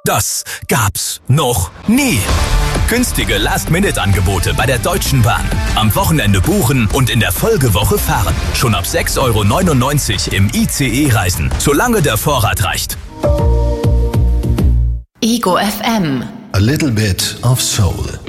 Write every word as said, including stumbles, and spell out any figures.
Das gab's noch nie. Günstige Last-Minute-Angebote bei der Deutschen Bahn. Am Wochenende buchen und in der Folgewoche fahren. Schon ab sechs Euro neunundneunzig im I C E reisen, solange der Vorrat reicht. Ego F M. A little bit of soul.